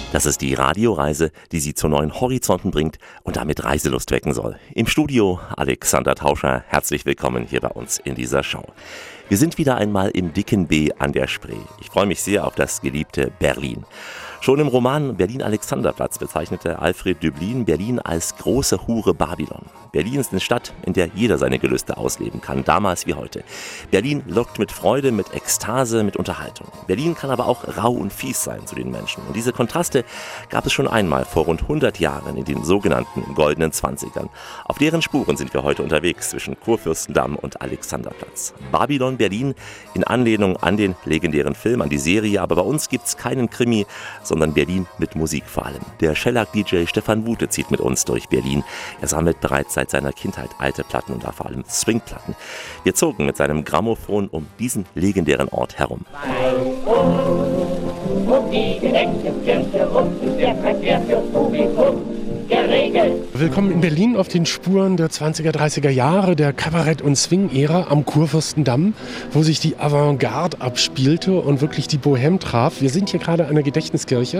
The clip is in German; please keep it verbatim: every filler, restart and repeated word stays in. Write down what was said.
Das ist die Radioreise, die Sie zu neuen Horizonten bringt und damit Reiselust wecken soll. Im Studio Alexander Tauscher, herzlich willkommen hier bei uns in dieser Show. Wir sind wieder einmal im dicken B an der Spree. Ich freue mich sehr auf das geliebte Berlin. Schon im Roman Berlin-Alexanderplatz bezeichnete Alfred Döblin Berlin als große Hure Babylon. Berlin ist eine Stadt, in der jeder seine Gelüste ausleben kann, damals wie heute. Berlin lockt mit Freude, mit Ekstase, mit Unterhaltung. Berlin kann aber auch rau und fies sein zu den Menschen. Und diese Kontraste gab es schon einmal vor rund hundert Jahren in den sogenannten goldenen Zwanzigern. Auf deren Spuren sind wir heute unterwegs zwischen Kurfürstendamm und Alexanderplatz. Babylon Berlin in Anlehnung an den legendären Film, an die Serie, aber bei uns gibt's keinen Krimi, sondern Berlin mit Musik vor allem. Der Shellac-D J Stefan Wute zieht mit uns durch Berlin. Er sammelt bereits seit seiner Kindheit alte Platten und da vor allem Swingplatten. Wir zogen mit seinem Grammophon um diesen legendären Ort herum. Bei uns um die Gedächtniskirche rum ist der Verkehr fürs Publikum geregelt. Willkommen in Berlin auf den Spuren der zwanziger, dreißiger Jahre, der Kabarett- und Swing-Ära am Kurfürstendamm, wo sich die Avantgarde abspielte und wirklich die Bohème traf. Wir sind hier gerade an der Gedächtniskirche.